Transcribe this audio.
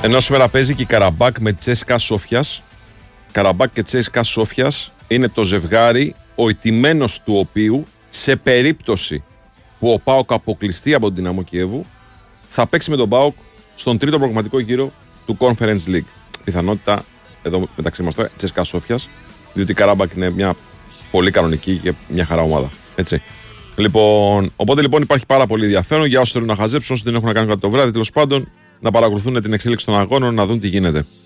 Ενώ σήμερα παίζει και η Καραμπάκ με Τσέσκα Σόφιας. Καραμπάκ και Τσέσκα Σόφιας είναι το ζευγάρι, ο ηττημένος του οποίου, σε περίπτωση που ο ΠΑΟΚ αποκλειστεί από την Δυναμό Κιέβου, θα παίξει με τον ΠΑΟΚ στον τρίτο προγραμματικό γύρο του Conference League. Πιθανότητα, εδώ μεταξύ μας τώρα, Τσέσκα Σόφιας, διότι η Καραμπάκ είναι μια πολύ κανονική και μια χαρά ομάδα. Έτσι. Λοιπόν, οπότε λοιπόν υπάρχει πάρα πολύ ενδιαφέρον για όσους θέλουν να χαζέψουν, όσοι δεν έχουν να κάνουν κάτι το βράδυ, τέλος πάντων, να παρακολουθούν την εξέλιξη των αγώνων, να δουν τι γίνεται.